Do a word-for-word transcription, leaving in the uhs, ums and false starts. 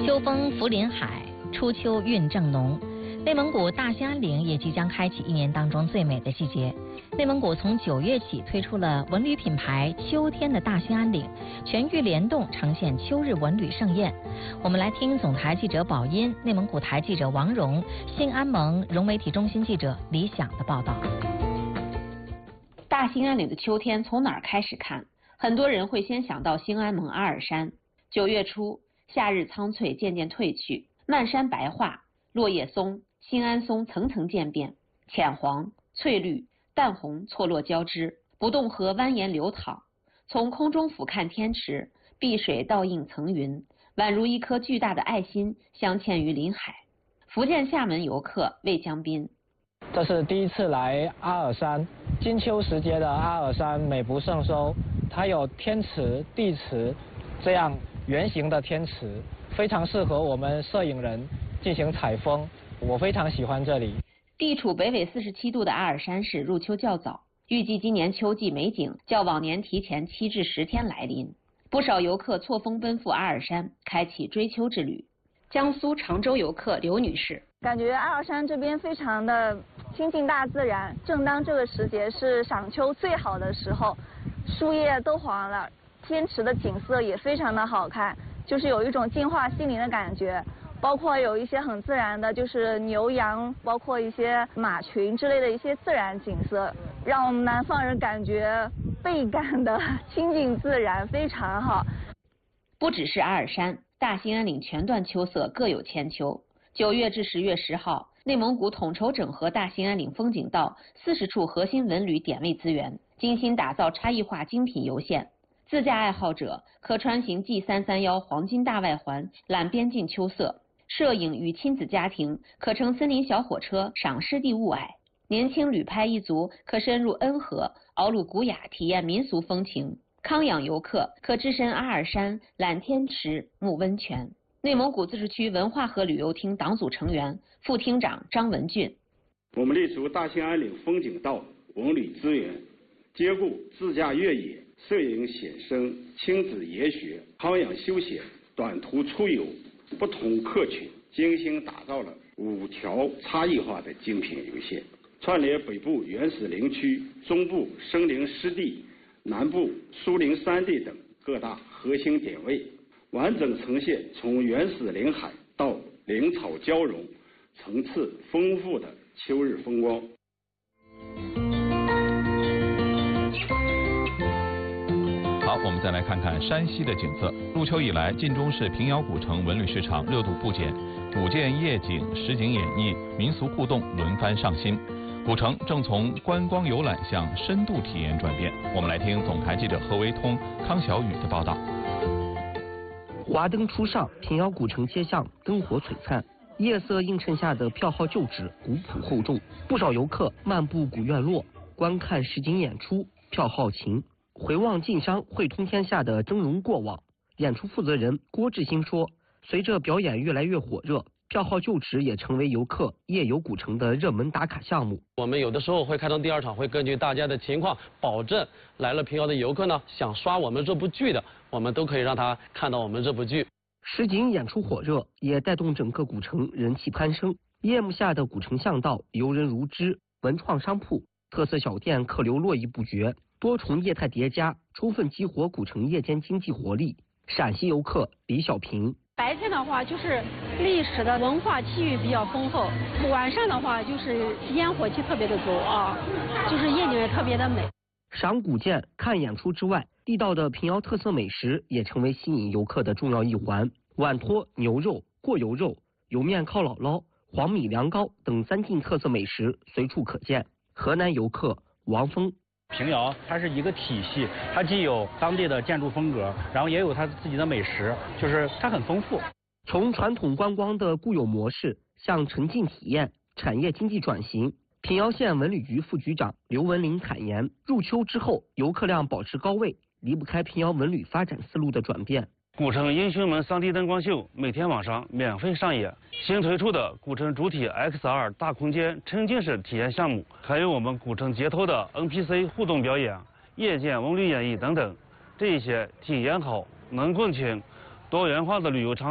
秋风拂林海，初秋韵正浓。内蒙古大兴安岭也即将开启一年当中最美的季节。内蒙古从九月起推出了文旅品牌“秋天的大兴安岭”，全域联动呈现秋日文旅盛宴。我们来听总台记者宝音、内蒙古台记者王荣、新安盟融媒体中心记者李想的报道。 大兴安岭的秋天从哪儿开始看？很多人会先想到兴安盟阿尔山。九月初，夏日苍翠渐渐褪去，漫山白桦，落叶松、兴安松层层渐变，浅黄、翠绿、淡红错落交织，不动河蜿蜒流淌。从空中俯瞰天池，碧水倒映层云，宛如一颗巨大的爱心镶嵌于林海。福建厦门游客魏江斌， 这是第一次来阿尔山，金秋时节的阿尔山美不胜收，它有天池、地池这样圆形的天池，非常适合我们摄影人进行采风，我非常喜欢这里。 地处北纬四十七度的阿尔山市入秋较早，预计今年秋季美景较往年提前七至十天来临。不少游客错峰奔赴阿尔山，开启追秋之旅。江苏常州游客刘女士， 感觉阿尔山这边非常的亲近大自然，正当这个时节是赏秋最好的时候，树叶都黄了，天池的景色也非常的好看，就是有一种净化心灵的感觉。包括有一些很自然的，就是牛羊，包括一些马群之类的一些自然景色，让我们南方人感觉倍感的亲近自然，非常好。 不只是阿尔山，大兴安岭全段秋色各有千秋。九月至十月十号，内蒙古统筹整合大兴安岭风景道四十处核心文旅点位资源，精心打造差异化精品游线。自驾爱好者可穿行 G 三三一黄金大外环，览边境秋色。摄影与亲子家庭可乘森林小火车赏湿地雾霭，年轻旅拍一族可深入恩河，敖鲁古雅体验民俗风情。康养游客可置身阿尔山，览天池、沐温泉。内蒙古自治区文化和旅游厅党组成员、副厅长张文俊， 我们立足大兴安岭风景道文旅资源，兼顾自驾越野、摄影写生、亲子研学、康养休闲、短途出游不同客群，精心打造了五条差异化的精品游线，串联北部原始林区、中部森林湿地、南部疏林山地等各大核心点位，完整呈现从原始林海到林草交融、层次丰富的秋日风光。 好，我们再来看看山西的景色。入秋以来，晋中市平遥古城文旅市场热度不减，古建夜景、实景演绎、民俗互动轮番上新。古城正从观光游览向深度体验转变。我们来听总台记者何维通、康小雨的报道。 华灯初上，平遥古城街巷灯火璀璨，夜色映衬下的票号旧址古朴厚重，不少游客漫步古院落，观看实景演出，票号情。回望晋商汇通天下的峥嵘过往，演出负责人郭志新说，随着表演越来越火热，票号旧址也成为游客夜游古城的热门打卡项目。 我们有的时候会开通第二场，会根据大家的情况，保证来了平遥的游客呢，想刷我们这部剧的，我们都可以让他看到我们这部剧。 实景演出火热，也带动整个古城人气攀升。夜幕下的古城巷道游人如织，文创商铺、特色小店客流络绎不绝。多重业态叠加，充分激活古城夜间经济活力。陕西游客李小平， 白天的话就是历史的文化气域比较丰厚，晚上的话就是烟火气特别的足啊，就是夜景也特别的美。 赏古建、看演出之外，地道的平遥特色美食也成为吸引游客的重要一环。碗托牛肉、过油肉、油面靠姥姥、黄米凉糕等三晋特色美食随处可见。河南游客王峰。 平遥它是一个体系，它既有当地的建筑风格，然后也有它自己的美食，就是它很丰富。 从传统观光的固有模式向沉浸体验、产业经济转型，平遥县文旅局副局长刘文林坦言，入秋之后游客量保持高位，离不开平遥文旅发展思路的转变。 古城英雄们 三 D 灯光秀每天晚上免费上演，新推出的古城主体 X R 大空间沉浸式体验项目，还有我们古城街头的 N P C 互动表演、夜间文旅演绎等等，这些体验好、能共情、多元化的旅游场